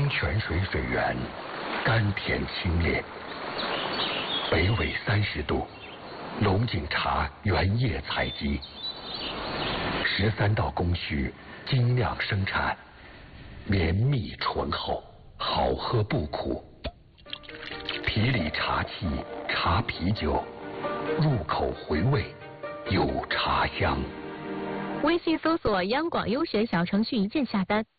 东泉水水源甘甜清冽，北纬30度，龙井茶原叶采集，13道工序精酿生产，绵密醇厚，好喝不苦。皮里茶气，茶啤酒，入口回味，有茶香。 微信搜索央广优选小程序一键下单。